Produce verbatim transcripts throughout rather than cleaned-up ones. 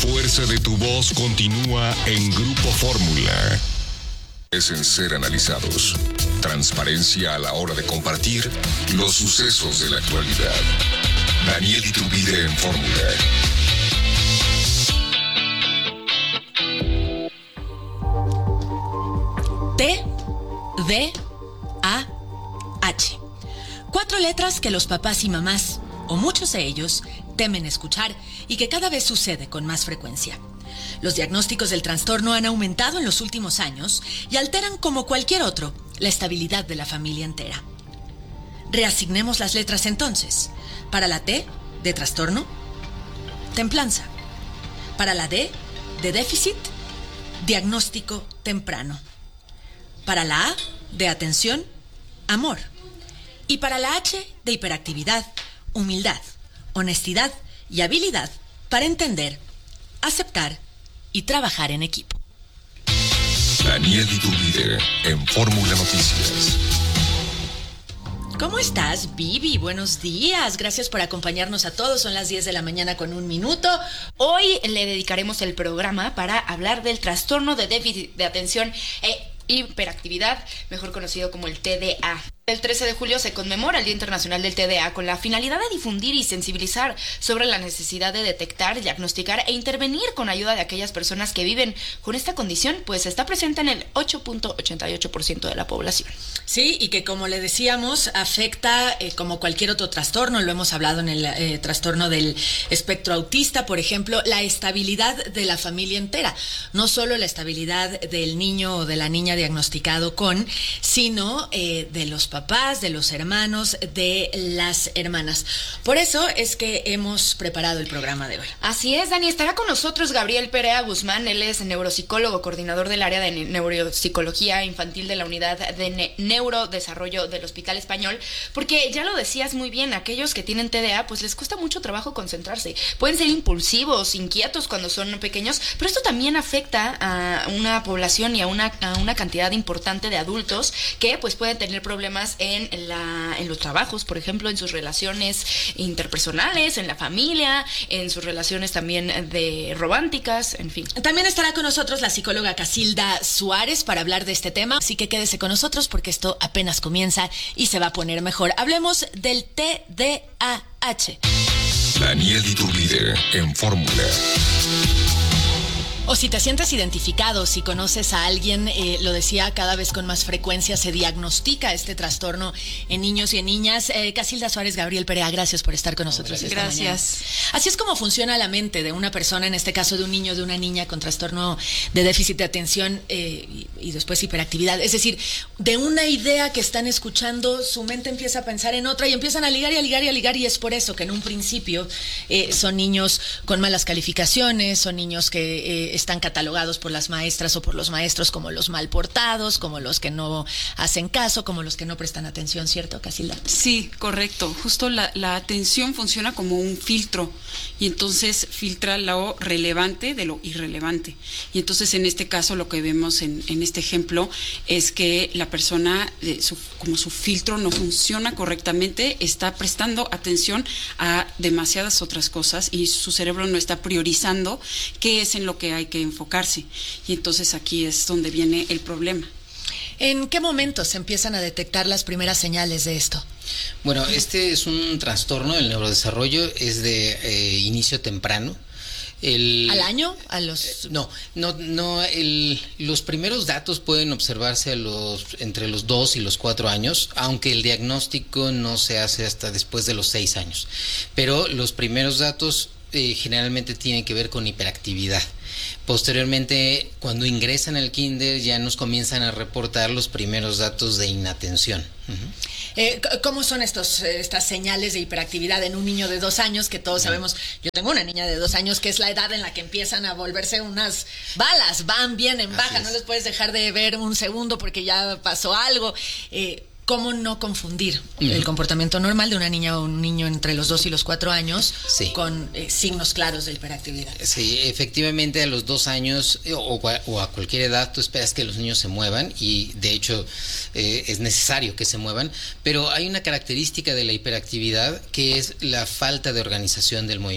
fuerza de tu voz continúa en Grupo Fórmula. Es en ser analizados. Transparencia a la hora de compartir los sucesos de la actualidad. Daniel Iturbide en Fórmula. T D A H. Cuatro letras que los papás y mamás, o muchos de ellos, temen escuchar y que cada vez sucede con más frecuencia. Los diagnósticos del trastorno han aumentado en los últimos años y alteran, como cualquier otro, la estabilidad de la familia entera. Reasignemos las letras entonces. Para la T, de trastorno, templanza. Para la D, de déficit, diagnóstico temprano. Para la A, de atención, amor. Y para la H, de hiperactividad, humildad, honestidad y habilidad para entender, aceptar y trabajar en equipo. Daniel Iturbide en Fórmula Noticias. ¿Cómo estás, Vivi? Buenos días. Gracias por acompañarnos a todos. Son las diez de la mañana con un minuto. Hoy le dedicaremos el programa para hablar del trastorno de déficit de atención e hiperactividad, mejor conocido como el T D A. El trece de julio se conmemora el Día Internacional del T D A con la finalidad de difundir y sensibilizar sobre la necesidad de detectar, diagnosticar e intervenir con ayuda de aquellas personas que viven con esta condición, pues está presente en el ocho punto ochenta y ocho por ciento de la población. Sí, y que como le decíamos, afecta eh, como cualquier otro trastorno, lo hemos hablado en el eh, trastorno del espectro autista, por ejemplo, la estabilidad de la familia entera, no solo la estabilidad del niño o de la niña diagnosticado con, sino eh, de los papás, de los hermanos, de las hermanas. Por eso es que hemos preparado el programa de hoy. Así es, Dani. Estará con nosotros Gabriel Perea Guzmán. Él es neuropsicólogo, coordinador del área de neuropsicología infantil de la unidad de ne- neurodesarrollo del Hospital Español, porque ya lo decías muy bien, aquellos que tienen T D A, pues les cuesta mucho trabajo concentrarse. Pueden ser impulsivos, inquietos cuando son pequeños, pero esto también afecta a una población y a una, a una cantidad importante de adultos que pues pueden tener problemas en la en los trabajos, por ejemplo, en sus relaciones interpersonales, en la familia, en sus relaciones también de románticas, en fin. También estará con nosotros la psicóloga Casilda Suárez para hablar de este tema, así que quédese con nosotros porque esto apenas comienza y se va a poner mejor. Hablemos del T D A H. Daniel Iturbide en Fórmula. O si te sientes identificado, si conoces a alguien, eh, lo decía, cada vez con más frecuencia se diagnostica este trastorno en niños y en niñas. Eh, Casilda Suárez, Gabriel Perea, gracias por estar con nosotros esta mañana. Gracias. Así es como funciona la mente de una persona, en este caso de un niño, de una niña con trastorno de déficit de atención eh, y, y después hiperactividad. Es decir, de una idea que están escuchando, su mente empieza a pensar en otra y empiezan a ligar y a ligar y a ligar, y es por eso que en un principio eh, son niños con malas calificaciones, son niños que... Eh, están catalogados por las maestras o por los maestros como los mal portados, como los que no hacen caso, como los que no prestan atención, ¿cierto, Casilda? Sí, correcto. Justo la, la atención funciona como un filtro y entonces filtra lo relevante de lo irrelevante. Y entonces en este caso lo que vemos en, en este ejemplo es que la persona, eh, su, como su filtro no funciona correctamente, está prestando atención a demasiadas otras cosas y su cerebro no está priorizando qué es en lo que hay que enfocarse, y entonces aquí es donde viene el problema. ¿En qué momento se empiezan a detectar las primeras señales de esto? Bueno, este es un trastorno del neurodesarrollo, es de eh, inicio temprano. El, ¿Al año? ¿A los...? Eh, no, no, no el, los primeros datos pueden observarse a los, entre los dos y los cuatro años, aunque el diagnóstico no se hace hasta después de los seis años. Pero los primeros datos eh, generalmente tienen que ver con hiperactividad. Posteriormente, cuando ingresan al kinder, ya nos comienzan a reportar los primeros datos de inatención. Uh-huh. Eh, ¿Cómo son estos estas señales de hiperactividad en un niño de dos años? Que todos sabemos, yo tengo una niña de dos años que es la edad en la que empiezan a volverse unas balas, van, vienen, bajan, no les puedes dejar de ver un segundo porque ya pasó algo. Eh, ¿Cómo no confundir uh-huh. el comportamiento normal de una niña o un niño entre los dos y los cuatro años sí. con eh, signos claros de hiperactividad? Sí, efectivamente a los dos años o, o a cualquier edad tú esperas que los niños se muevan y de hecho eh, es necesario que se muevan, pero hay una característica de la hiperactividad que es la falta de organización del movimiento.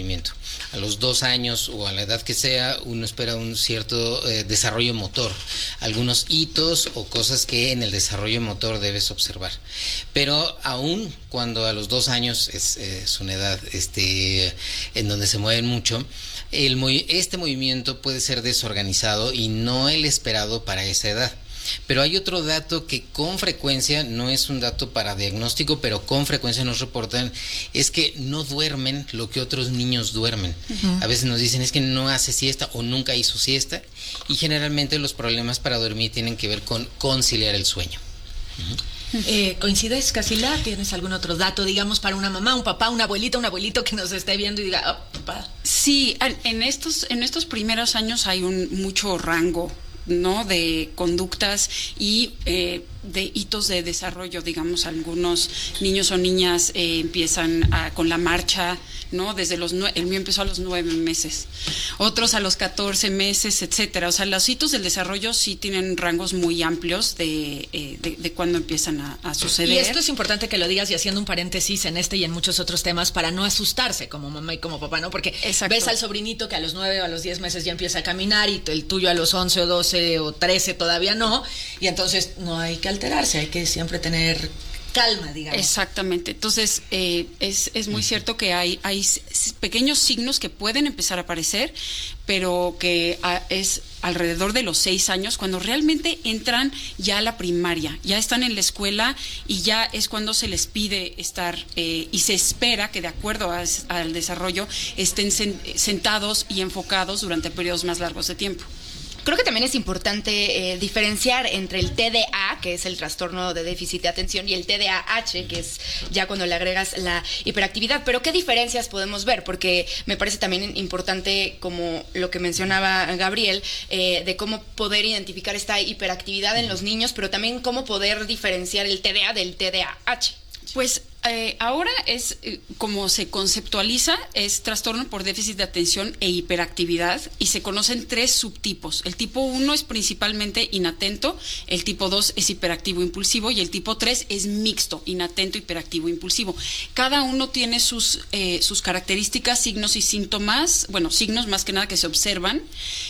A los dos años o a la edad que sea, uno espera un cierto eh, desarrollo motor, algunos hitos o cosas que en el desarrollo motor debes observar. Pero aún cuando a los dos años es, es una edad este, en donde se mueven mucho, el, este movimiento puede ser desorganizado y no el esperado para esa edad. Pero hay otro dato que con frecuencia, no es un dato para diagnóstico, pero con frecuencia nos reportan, es que no duermen lo que otros niños duermen. Uh-huh. A veces nos dicen es que no hace siesta o nunca hizo siesta, y generalmente los problemas para dormir tienen que ver con conciliar el sueño. Uh-huh. Eh, ¿Coincides, Casilda? ¿Tienes algún otro dato, digamos, para una mamá, un papá, una abuelita, un abuelito que nos esté viendo y diga, oh, papá? Sí, en estos, en estos primeros años hay un mucho rango, ¿no?, de conductas y eh, de hitos de desarrollo. Digamos, algunos niños o niñas eh, empiezan a, con la marcha, ¿no? Desde los nue- el mío empezó a los nueve meses, otros a los catorce meses, etcétera. O sea, los hitos del desarrollo sí tienen rangos muy amplios de, eh, de, de cuándo empiezan a, a suceder. Y esto es importante que lo digas, y haciendo un paréntesis en este y en muchos otros temas, para no asustarse como mamá y como papá, ¿no? Porque Exacto. ves al sobrinito que a los nueve o a los diez meses ya empieza a caminar, y el tuyo a los once o doce o trece todavía no, y entonces no hay que alterarse, hay que siempre tener calma, digamos. Exactamente. Entonces, eh, es, es muy cierto que hay, hay pequeños signos que pueden empezar a aparecer, pero que a, es alrededor de los seis años, cuando realmente entran ya a la primaria, ya están en la escuela y ya es cuando se les pide estar eh, y se espera que, de acuerdo a, al desarrollo, estén sen, sentados y enfocados durante periodos más largos de tiempo. Creo que también es importante eh, diferenciar entre el T D A, que es el trastorno de déficit de atención, y el T D A H, que es ya cuando le agregas la hiperactividad. Pero ¿qué diferencias podemos ver? Porque me parece también importante, como lo que mencionaba Gabriel, eh, de cómo poder identificar esta hiperactividad en los niños, pero también cómo poder diferenciar el T D A del T D A H. Pues eh, ahora es eh, como se conceptualiza, es trastorno por déficit de atención e hiperactividad, y se conocen tres subtipos. El tipo uno es principalmente inatento, el tipo dos es hiperactivo impulsivo y el tipo tres es mixto, inatento, hiperactivo, impulsivo. Cada uno tiene sus, eh, sus características, signos y síntomas, bueno, signos más que nada que se observan.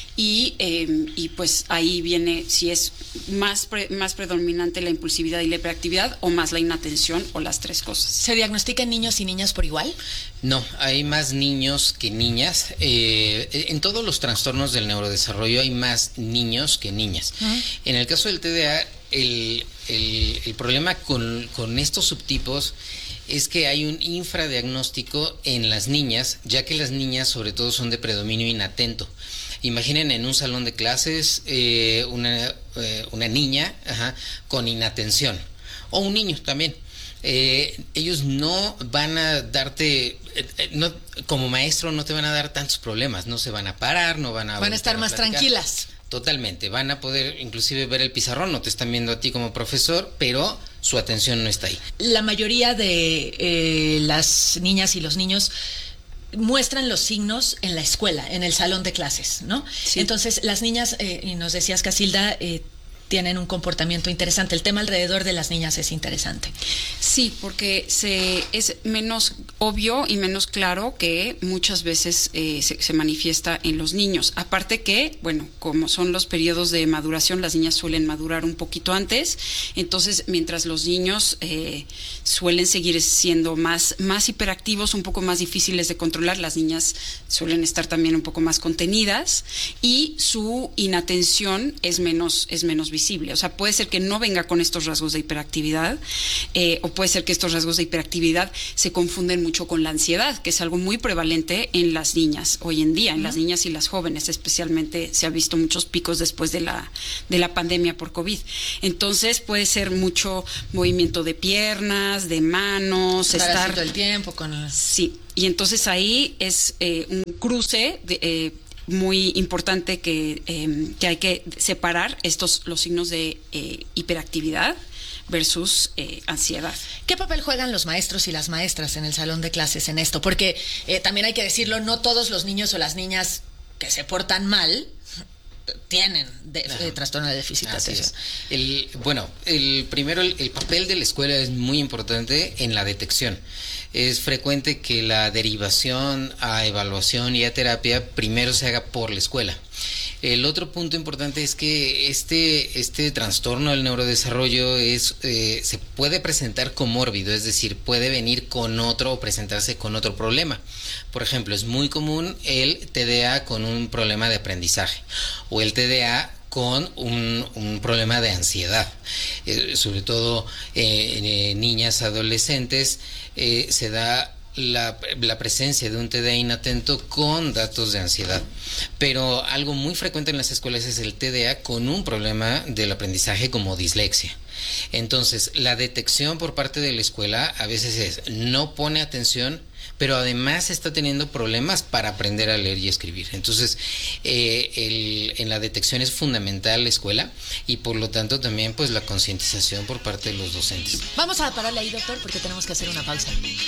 Y, eh, y pues ahí viene si es más, pre, más predominante la impulsividad y la hiperactividad, o más la inatención, o las tres cosas. ¿Se diagnostica en niños y niñas por igual? No, hay más niños que niñas. Eh, en todos los trastornos del neurodesarrollo hay más niños que niñas. Uh-huh. En el caso del T D A, el, el, el problema con, con estos subtipos es que hay un infradiagnóstico en las niñas, ya que las niñas sobre todo son de predominio inatento. Imaginen en un salón de clases eh, una, eh, una niña ajá, con inatención, o un niño también. Eh, ellos no van a darte, eh, no, como maestro no te van a dar tantos problemas, no se van a parar, no van a... Van a estar más platicar. Tranquilas. Totalmente, van a poder inclusive ver el pizarrón, no te están viendo a ti como profesor, pero su atención no está ahí. La mayoría de eh, las niñas y los niños muestran los signos en la escuela, en el salón de clases, ¿no? Sí. Entonces, las niñas, eh, y nos decías, Casilda, eh, tienen un comportamiento interesante. El tema alrededor de las niñas es interesante. Sí, porque se es menos obvio y menos claro que muchas veces eh, se, se manifiesta en los niños. Aparte que, bueno, como son los periodos de maduración, las niñas suelen madurar un poquito antes, entonces mientras los niños eh, suelen seguir siendo más, más hiperactivos, un poco más difíciles de controlar, las niñas suelen estar también un poco más contenidas, y su inatención es menos, es menos visible. O sea, puede ser que no venga con estos rasgos de hiperactividad, eh, o puede ser que estos rasgos de hiperactividad se confunden mucho con la ansiedad, que es algo muy prevalente en las niñas hoy en día, en uh-huh. las niñas y las jóvenes, especialmente se ha visto muchos picos después de la, de la pandemia por COVID. Entonces puede ser mucho movimiento de piernas, de manos, estar estar todo el tiempo con el... Sí, y entonces ahí es eh, un cruce de... Eh, muy importante que, eh, que hay que separar estos los signos de eh, hiperactividad versus eh, ansiedad. ¿Qué papel juegan los maestros y las maestras en el salón de clases en esto? Porque eh, también hay que decirlo, no todos los niños o las niñas que se portan mal tienen de, de trastorno de déficit de atención. El, bueno, el primero, el, el papel de la escuela es muy importante en la detección. es frecuente que la derivación a evaluación y a terapia primero se haga por la escuela. El otro punto importante es que este, este trastorno del neurodesarrollo es, eh, se puede presentar comórbido, es decir, puede venir con otro o presentarse con otro problema. Por ejemplo, es muy común el T D A con un problema de aprendizaje o el T D A con un, un problema de ansiedad, eh, sobre todo eh, en niñas, adolescentes, eh, se da La, la presencia de un T D A inatento con datos de ansiedad. Pero algo muy frecuente en las escuelas es el T D A con un problema del aprendizaje como dislexia. Entonces, la detección por parte de la escuela a veces es no pone atención, pero además está teniendo problemas para aprender a leer y escribir. Entonces, eh, el, en la detección es fundamental la escuela y por lo tanto también pues la concientización por parte de los docentes. Vamos a pararle ahí, doctor, porque tenemos que hacer una pausa.